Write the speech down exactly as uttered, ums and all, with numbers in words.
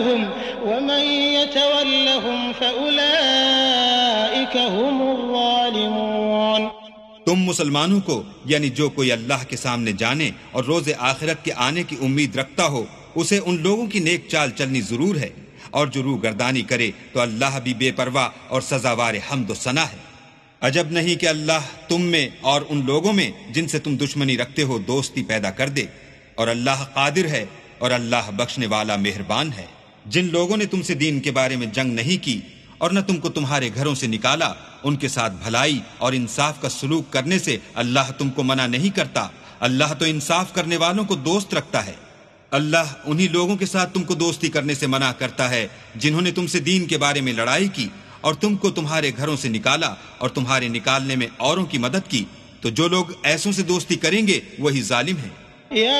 वमन यतवल्लहुम फउलाइक हुमुज़्ज़ालिमून। तुम मुसलमानों को, यानी जो कोई अल्लाह के सामने जाने और रोज़े आखिरत के आने की उम्मीद रखता हो, उसे उन लोगों की नेक चाल चलनी जरूर है, और जो रूगर्दानी करे तो अल्लाह भी बेपरवाह और सजावार हम्द व सना है। अजब नहीं कि अल्लाह तुम में और उन लोगों में जिनसे तुम दुश्मनी रखते हो दोस्ती पैदा कर दे, और अल्लाह कादिर है और अल्लाह बख्शने वाला मेहरबान है। जिन लोगों ने तुमसे दीन के बारे में जंग नहीं की और न तुमको तुम्हारे घरों से निकाला, उनके साथ भलाई और इंसाफ का सलूक करने से अल्लाह तुमको मना नहीं करता। अल्लाह तो इंसाफ करने वालों को दोस्त रखता है। अल्लाह उन्हीं लोगों के साथ तुमको दोस्ती करने से मना करता है जिन्होंने तुमसे दीन के बारे में लड़ाई की और तुमको तुम्हारे घरों से निकाला और तुम्हारे निकालने में औरों की मदद की। तो जो लोग ऐसों से दोस्ती करेंगे वही जालिम है।